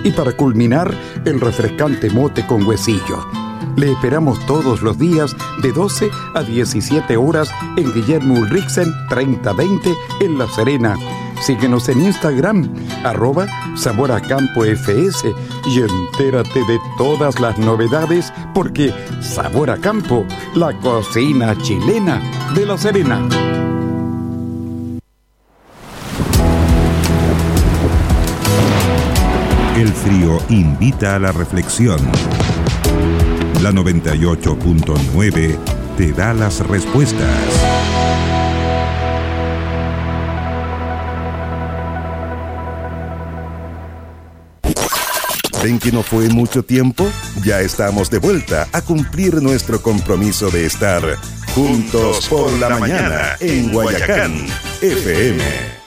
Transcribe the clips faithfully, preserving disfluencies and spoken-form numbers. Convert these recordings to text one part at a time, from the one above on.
Y para culminar, el refrescante mote con huesillo. Le esperamos todos los días de doce a diecisiete horas en Guillermo Ulrichsen treinta veinte en La Serena. Síguenos en Instagram, arroba Sabor a Campo F S, y entérate de todas las novedades, porque Sabor a Campo, la cocina chilena de La Serena. El frío invita a la reflexión. La noventa y ocho punto nueve te da las respuestas. ¿Ven que no fue mucho tiempo? Ya estamos de vuelta a cumplir nuestro compromiso de estar juntos por la mañana en Guayacán F M.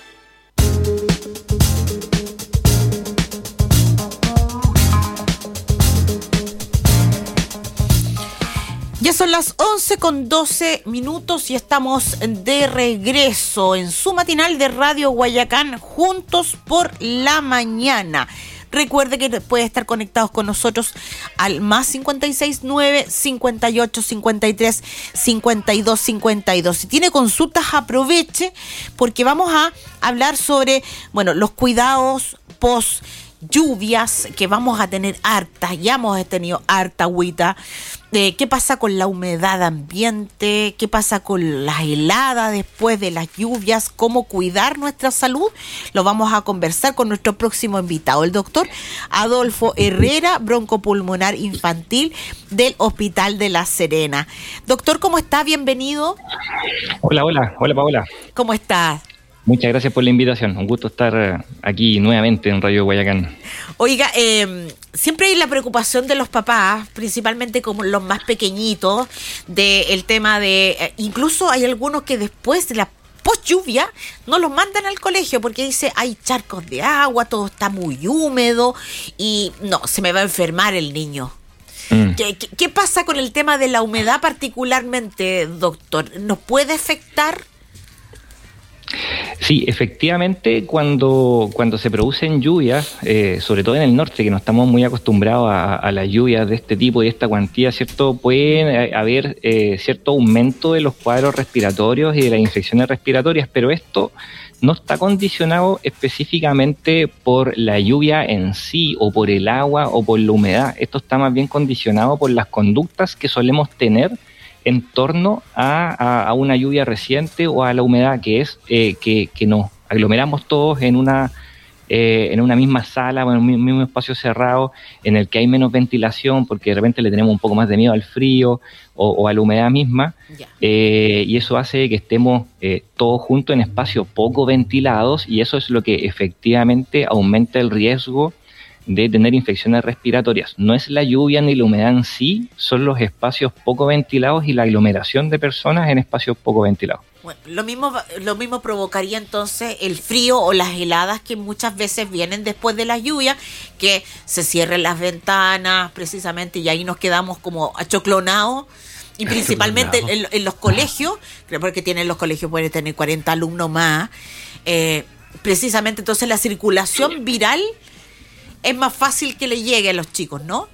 Ya son las once con doce minutos y estamos de regreso en su matinal de Radio Guayacán, juntos por la mañana. Recuerde que puede estar conectados con nosotros al más cincuenta y seis nueve, cincuenta y ocho, cincuenta y tres, cincuenta y dos, cincuenta y dos. Si tiene consultas, aproveche, porque vamos a hablar sobre, bueno, los cuidados post lluvias, que vamos a tener hartas, ya hemos tenido harta agüita. Eh, ¿Qué pasa con la humedad ambiente? ¿Qué pasa con las heladas después de las lluvias? ¿Cómo cuidar nuestra salud? Lo vamos a conversar con nuestro próximo invitado, el doctor Adolfo Herrera, broncopulmonar infantil del Hospital de La Serena. Doctor, ¿cómo está? Bienvenido. Hola, hola, hola Paola. ¿Cómo estás? Muchas gracias por la invitación. Un gusto estar aquí nuevamente en Radio Guayacán. Oiga, eh, siempre hay la preocupación de los papás, principalmente como los más pequeñitos, del tema de... Eh, incluso hay algunos que después de la post lluvia no los mandan al colegio porque dice, hay charcos de agua, todo está muy húmedo y no, se me va a enfermar el niño. Mm. ¿Qué, qué, ¿Qué pasa con el tema de la humedad particularmente, doctor? ¿Nos puede afectar? Sí, efectivamente, cuando, cuando se producen lluvias, eh, sobre todo en el norte, que no estamos muy acostumbrados a, a las lluvias de este tipo y de esta cuantía, ¿cierto? Pueden haber eh, cierto aumento de los cuadros respiratorios y de las infecciones respiratorias, pero esto no está condicionado específicamente por la lluvia en sí, o por el agua, o por la humedad. Esto está más bien condicionado por las conductas que solemos tener en torno a, a, a una lluvia reciente o a la humedad, que es eh, que, que nos aglomeramos todos en una, eh, en una misma sala o en un mismo espacio cerrado en el que hay menos ventilación porque de repente le tenemos un poco más de miedo al frío o, o a la humedad misma, yeah. eh, y eso hace que estemos eh, todos juntos en espacios poco ventilados, y eso es lo que efectivamente aumenta el riesgo de tener infecciones respiratorias. No es la lluvia ni la humedad en sí, son los espacios poco ventilados y la aglomeración de personas en espacios poco ventilados. Bueno, lo mismo, lo mismo provocaría entonces el frío o las heladas que muchas veces vienen después de la lluvia, que se cierren las ventanas precisamente y ahí nos quedamos como achoclonados. Y principalmente en, en los colegios, creo porque tienen los colegios, pueden tener cuarenta alumnos más, eh, precisamente entonces la circulación viral es más fácil que le llegue a los chicos, ¿no?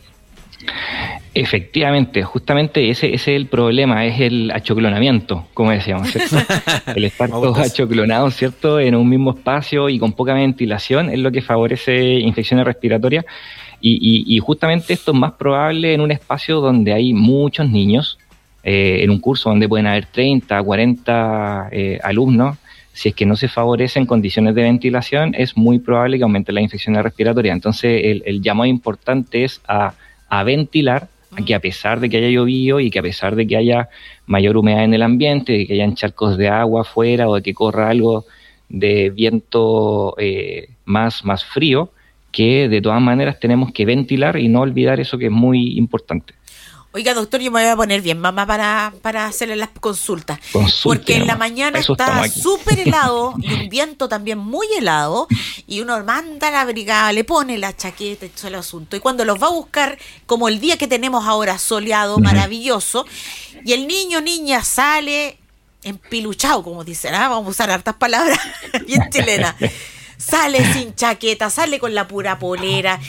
Efectivamente, justamente ese, ese es el problema, es el achoclonamiento, como decíamos, ¿cierto? El estar todos achoclonados, ¿cierto? En un mismo espacio y con poca ventilación es lo que favorece infecciones respiratorias, y, y, y justamente esto es más probable en un espacio donde hay muchos niños, eh, en un curso donde pueden haber treinta, cuarenta eh, alumnos. Si es que no se favorecen condiciones de ventilación, es muy probable que aumente la infección respiratoria. Entonces, el, el llamado importante es a, a ventilar, a que a pesar de que haya llovido y que a pesar de que haya mayor humedad en el ambiente, de que hayan charcos de agua afuera o de que corra algo de viento eh, más, más frío, que de todas maneras tenemos que ventilar y no olvidar eso que es muy importante. Oiga, doctor, yo me voy a poner bien mamá para, para hacerle las consultas. Consulte, porque en la mañana está súper helado y un viento también muy helado, y uno manda a la brigada, le pone la chaqueta y todo el asunto. Y cuando los va a buscar, como el día que tenemos ahora soleado, uh-huh. maravilloso, y el niño niña sale empiluchado, como dicen, ¿ah? Vamos a usar hartas palabras bien chilenas. Sale sin chaqueta, sale con la pura polera,